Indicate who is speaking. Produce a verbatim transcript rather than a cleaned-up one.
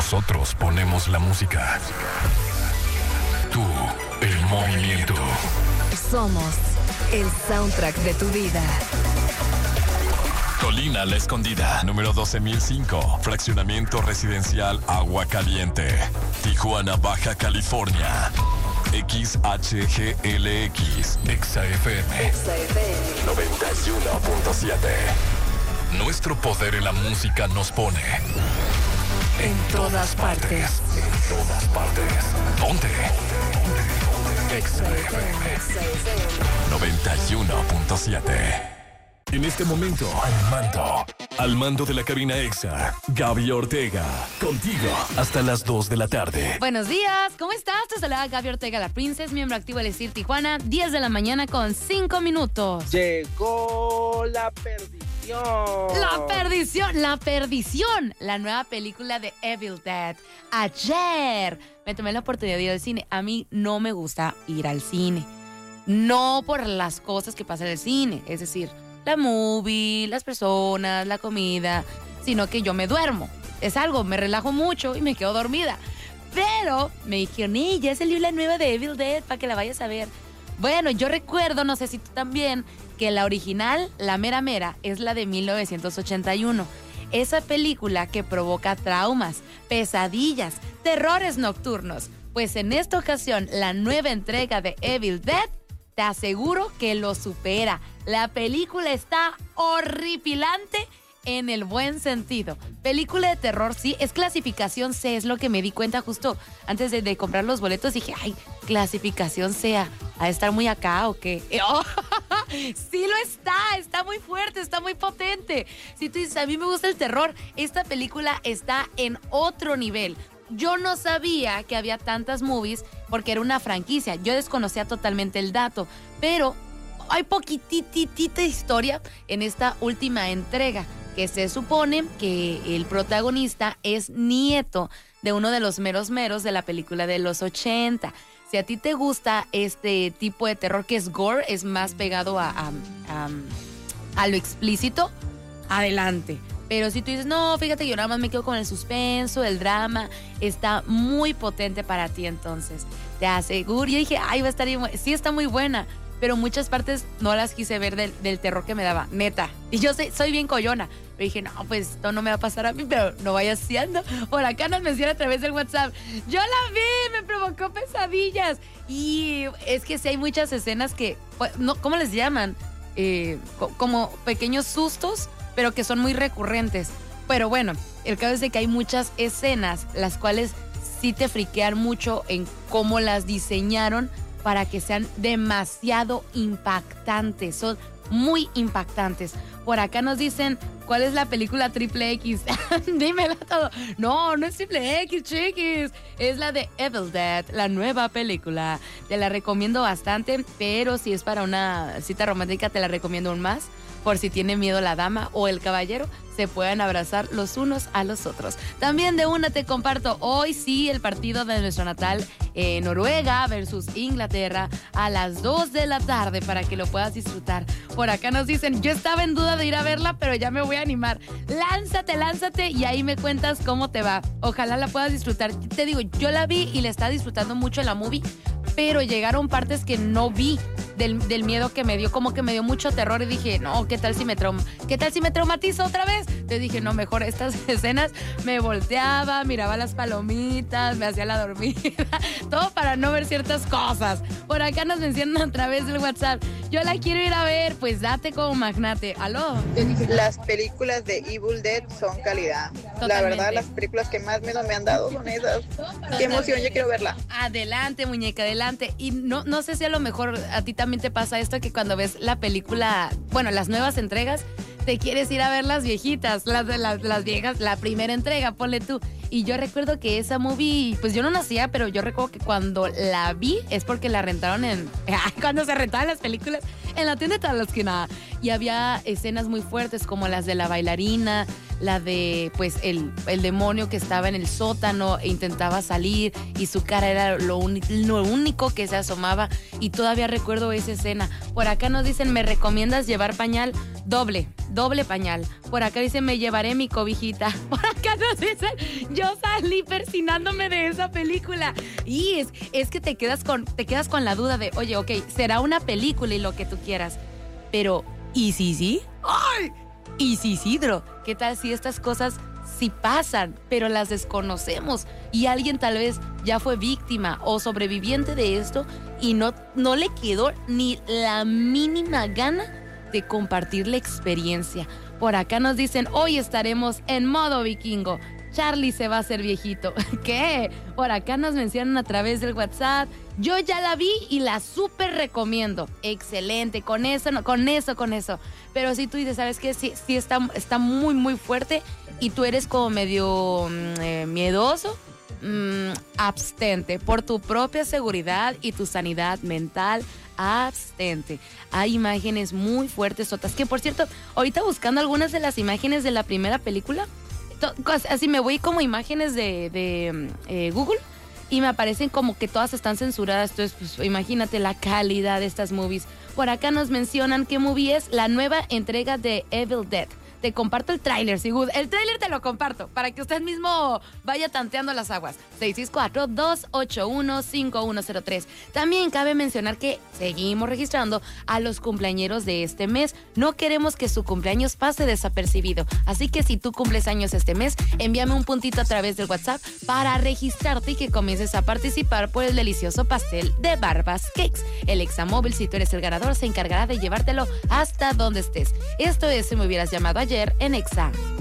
Speaker 1: Nosotros ponemos la música. Tú, el movimiento.
Speaker 2: Somos el soundtrack de tu vida.
Speaker 1: Colina La Escondida, número doce mil cinco, fraccionamiento residencial Agua Caliente, Tijuana, Baja California. X H G L X, Exa F M, noventa y uno punto siete. Nuestro poder en la música nos pone en todas partes. En todas partes. Ponte. Exa F M, noventa y uno punto siete. En este momento, al mando, al mando de la cabina Exa, Gaby Ortega, contigo hasta las dos de la tarde.
Speaker 3: Buenos días, ¿cómo estás? Te saluda Gaby Ortega, la Princess, miembro activo del Elixir Tijuana, diez de la mañana con cinco minutos.
Speaker 4: Llegó la perdición.
Speaker 3: La perdición, la perdición, la nueva película de Evil Dead. Ayer me tomé la oportunidad de ir al cine. A mí no me gusta ir al cine, no por las cosas que pasan en el cine, es decir, la movie, las personas, la comida, sino que yo me duermo. Es algo, me relajo mucho y me quedo dormida. Pero me dijeron, hey, ya salió la nueva de Evil Dead para que la vayas a ver. Bueno, yo recuerdo, no sé si tú también, que la original, la mera mera, es la de mil novecientos ochenta y uno. Esa película que provoca traumas, pesadillas, terrores nocturnos. Pues en esta ocasión, la nueva entrega de Evil Dead, te aseguro que lo supera. La película está horripilante en el buen sentido. Película de terror, sí, es clasificación C, es lo que me di cuenta justo antes de, de comprar los boletos. Dije, ay, clasificación C, ¿a, a estar muy acá o qué? Oh, sí lo está, está muy fuerte, está muy potente. Si tú dices, a mí me gusta el terror, esta película está en otro nivel. Yo no sabía que había tantas movies porque era una franquicia. Yo desconocía totalmente el dato, pero hay poquititita historia en esta última entrega, que se supone que el protagonista es nieto de uno de los meros meros de la película de los ochenta. Si a ti te gusta este tipo de terror que es gore, es más pegado a, a, a, a lo explícito, adelante. Pero si tú dices, no, fíjate que yo nada más me quedo con el suspenso, el drama, está muy potente para ti entonces. Te aseguro, yo dije, ay, va a estar bien, sí está muy buena, pero muchas partes no las quise ver del, del terror que me daba, neta. Y yo soy, soy bien collona, pero dije, no, pues esto no me va a pasar a mí, pero no vaya siendo. Por acá nos menciona a través del WhatsApp, yo la vi, me provocó pesadillas. Y es que sí hay muchas escenas que, no, ¿cómo les llaman? Eh, como pequeños sustos, pero que son muy recurrentes. Pero bueno, el caso es de que hay muchas escenas las cuales sí te friquean mucho en cómo las diseñaron para que sean demasiado impactantes. Son muy impactantes. Por acá nos dicen, ¿cuál es la película Triple X? Dímelo todo. No, no es Triple X, chiquis. Es la de Evil Dead, la nueva película. Te la recomiendo bastante, pero si es para una cita romántica, te la recomiendo aún más. Por si tiene miedo la dama o el caballero, se puedan abrazar los unos a los otros. También de una te comparto, hoy sí, el partido de nuestro natal eh, Noruega versus Inglaterra a las dos de la tarde para que lo puedas disfrutar. Por acá nos dicen, yo estaba en duda de ir a verla, pero ya me voy a animar. Lánzate, lánzate y ahí me cuentas cómo te va. Ojalá la puedas disfrutar. Te digo, yo la vi y la estaba disfrutando mucho en la movie, pero llegaron partes que no vi. Del, del miedo que me dio, como que me dio mucho terror y dije, no, ¿qué tal si me trauma? ¿Qué tal si me traumatizo otra vez? Te dije, no, mejor estas escenas. Me volteaba, miraba las palomitas, me hacía la dormida, todo para no ver ciertas cosas. Por acá nos mencionan a través del WhatsApp, yo la quiero ir a ver, pues date como magnate. ¿Aló?
Speaker 5: Las películas de Evil Dead son calidad.
Speaker 3: Totalmente.
Speaker 5: La verdad, las películas que más miedo me han dado son esas. Qué emoción, yo quiero verla.
Speaker 3: Adelante, muñeca, adelante. Y no, no sé si a lo mejor a ti también te pasa esto, que cuando ves la película, bueno, las nuevas entregas, te quieres ir a ver las viejitas, las de las, las viejas, la primera entrega, ponle tú. Y yo recuerdo que esa movie, pues yo no nacía, pero yo recuerdo que cuando la vi es porque la rentaron en, cuando se rentaban las películas, en la tienda de la esquina. Y había escenas muy fuertes como las de la bailarina, la de pues el, el demonio que estaba en el sótano e intentaba salir y su cara era lo, un, lo único que se asomaba. Y todavía recuerdo esa escena. Por acá nos dicen, ¿me recomiendas llevar pañal? Doble, doble pañal. Por acá dice, me llevaré mi cobijita. Por acá nos dicen, yo salí persinándome de esa película. Y es, es que te quedas con, te quedas con la duda de, oye, ok, será una película y lo que tú quieras, pero ¿y si sí? ¡Ay! ¿Y si Isidro? ¿Qué tal si estas cosas sí pasan, pero las desconocemos y alguien tal vez ya fue víctima o sobreviviente de esto y no, no le quedó ni la mínima gana de compartir la experiencia? Por acá nos dicen, hoy estaremos en modo vikingo. Charlie se va a hacer viejito. ¿Qué? Por acá nos mencionan a través del WhatsApp. Yo ya la vi y la súper recomiendo. Excelente, con eso, no, con eso, con eso. Pero si tú dices, ¿sabes qué? Sí, sí está, está muy, muy fuerte y tú eres como medio eh, miedoso, mm, abstente. Por tu propia seguridad y tu sanidad mental, abstente. Hay imágenes muy fuertes, otras que, por cierto, ahorita buscando algunas de las imágenes de la primera película, así me voy como imágenes de, de eh, Google y me aparecen como que todas están censuradas. Entonces, pues, imagínate la calidad de estas movies. Por acá nos mencionan qué movie es la nueva entrega de Evil Dead. Te comparto el tráiler, Sigud. El tráiler te lo comparto para que usted mismo vaya tanteando las aguas. seis seis cuatro, dos ocho uno, cinco uno cero tres. También cabe mencionar que seguimos registrando a los cumpleañeros de este mes. No queremos que su cumpleaños pase desapercibido. Así que si tú cumples años este mes, envíame un puntito a través del WhatsApp para registrarte y que comiences a participar por el delicioso pastel de Barbas Cakes. El Examóvil, si tú eres el ganador, se encargará de llevártelo hasta donde estés. Esto es Si me hubieras llamado ayer en Exa.